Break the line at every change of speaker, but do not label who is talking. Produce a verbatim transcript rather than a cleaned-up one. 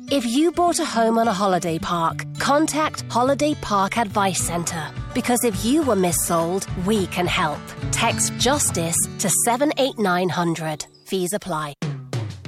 If you bought a home on a holiday park, contact Holiday Park Advice Centre. Because if you were missold, we can help. Text JUSTICE to seven eight nine hundred. Fees apply.